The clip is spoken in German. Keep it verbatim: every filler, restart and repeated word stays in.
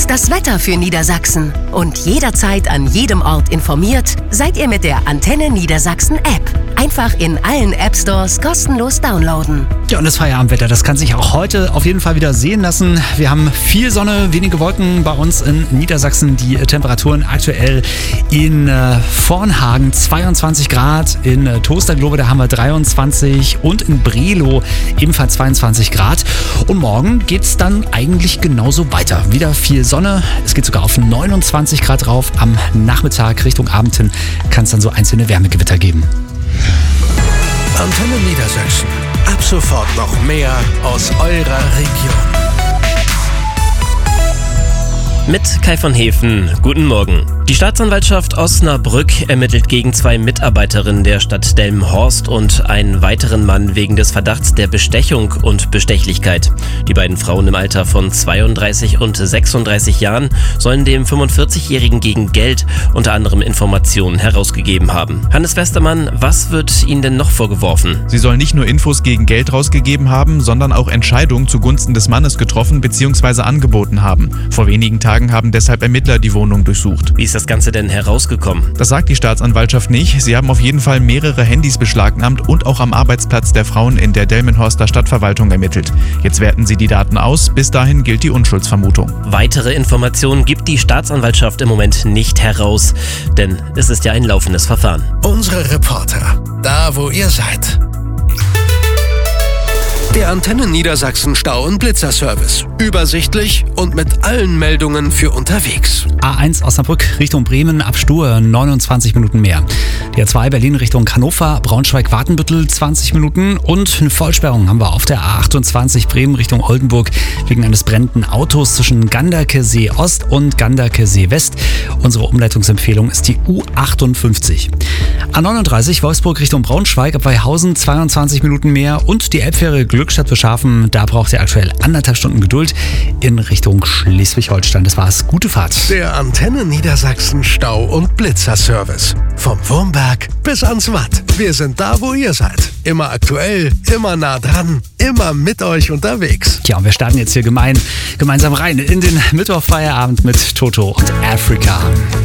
ist das Wetter für Niedersachsen. Und jederzeit an jedem Ort informiert seid ihr mit der Antenne Niedersachsen App. Einfach in allen App Stores kostenlos downloaden. Ja, und das Feierabendwetter, das kann sich auch heute auf jeden Fall wieder sehen lassen. Wir haben viel Sonne, wenige Wolken bei uns in Niedersachsen. Die Temperaturen aktuell in äh, Vornhagen zweiundzwanzig Grad, in äh, Toasterglobe, da haben wir dreiundzwanzig und in Brelo ebenfalls zweiundzwanzig Grad. Und morgen geht's dann eigentlich genauso weiter. Wieder viel Sonne, es geht sogar auf neunundzwanzig Grad drauf. Am Nachmittag Richtung Abend hin kann es dann so einzelne Wärmegewitter geben. Antenne Niedersachsen. Ab sofort noch mehr aus eurer Region. Mit Kai von Hefen. Guten Morgen. Die Staatsanwaltschaft Osnabrück ermittelt gegen zwei Mitarbeiterinnen der Stadt Delmenhorst und einen weiteren Mann wegen des Verdachts der Bestechung und Bestechlichkeit. Die beiden Frauen im Alter von zweiunddreißig und sechsunddreißig Jahren sollen dem fünfundvierzigjährigen gegen Geld unter anderem Informationen herausgegeben haben. Hannes Westermann, was wird ihnen denn noch vorgeworfen? Sie sollen nicht nur Infos gegen Geld rausgegeben haben, sondern auch Entscheidungen zugunsten des Mannes getroffen bzw. angeboten haben. Vor wenigen Tagen haben deshalb Ermittler die Wohnung durchsucht. Wie ist das Ganze denn herausgekommen? Das sagt die Staatsanwaltschaft nicht. Sie haben auf jeden Fall mehrere Handys beschlagnahmt und auch am Arbeitsplatz der Frauen in der Delmenhorster Stadtverwaltung ermittelt. Jetzt werten sie die Daten aus. Bis dahin gilt die Unschuldsvermutung. Weitere Informationen gibt die Staatsanwaltschaft im Moment nicht heraus, denn es ist ja ein laufendes Verfahren. Unsere Reporter, da wo ihr seid. Der Antenne Niedersachsen Stau- und Blitzerservice. Übersichtlich und mit allen Meldungen für unterwegs. A eins Osnabrück Richtung Bremen ab Stur neunundzwanzig Minuten mehr. Die A zwei Berlin Richtung Hannover, Braunschweig-Wartenbüttel zwanzig Minuten und eine Vollsperrung haben wir auf der A achtundzwanzig Bremen Richtung Oldenburg wegen eines brennenden Autos zwischen Ganderkesee Ost und Ganderkesee West. Unsere Umleitungsempfehlung ist die U achtundfünfzig. A neununddreißig Wolfsburg Richtung Braunschweig ab Weihausen zweiundzwanzig Minuten mehr und die Elbfähre Glückstadt beschaffen, da braucht ihr aktuell anderthalb Stunden Geduld in Richtung Schleswig-Holstein. Das war's. Gute Fahrt. Der Antenne Niedersachsen Stau- und Blitzerservice. Vom Wurmberg bis ans Watt. Wir sind da, wo ihr seid. Immer aktuell, immer nah dran, immer mit euch unterwegs. Ja, und wir starten jetzt hier gemein, gemeinsam rein in den Mittwochfeierabend mit Toto und Africa.